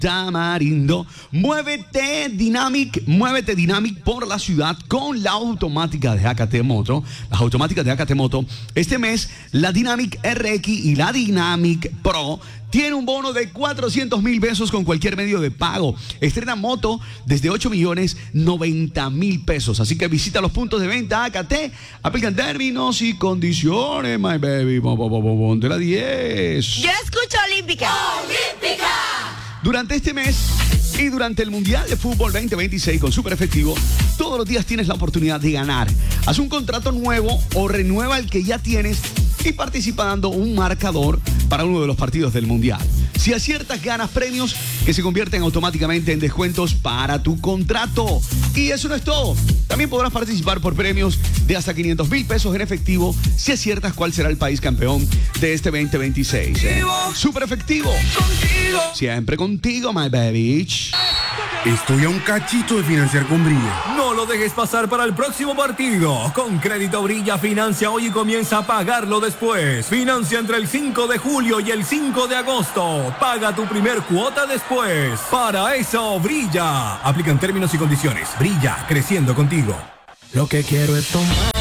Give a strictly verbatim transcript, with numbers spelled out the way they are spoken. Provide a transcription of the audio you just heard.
Tamarindo. Muévete Dynamic, muévete Dynamic por la ciudad con la automática de A K T Moto. Las automáticas de A K T Moto. Este mes, la Dynamic R X y la Dynamic Pro tiene un bono de cuatrocientos mil pesos con cualquier medio de pago. Estrena moto desde ocho millones noventa mil pesos. Así que visita los puntos de venta A K T. Aplican términos y condiciones, my baby. Ponte la diez. Yo escucho Olímpica. Olímpica. Durante este mes y durante el Mundial de Fútbol veinte veintiséis con Super Efectivo, todos los días tienes la oportunidad de ganar. Haz un contrato nuevo o renueva el que ya tienes y participa dando un marcador para uno de los partidos del Mundial. Si aciertas, ganas premios que se convierten automáticamente en descuentos para tu contrato. Y eso no es todo. También podrás participar por premios de hasta quinientos mil pesos en efectivo si aciertas cuál será el país campeón de este veinte veintiséis. ¿eh? Super Efectivo. Contigo. Siempre contigo, my baby. Estoy a un cachito de financiar con Brilla. No lo dejes pasar para el próximo partido. Con Crédito Brilla, financia hoy y comienza a pagarlo después. Financia entre el cinco de julio y el cinco de agosto. Paga tu primer cuota después. Para eso, Brilla. Aplican términos y condiciones. Brilla, creciendo contigo. Lo que quiero es tomar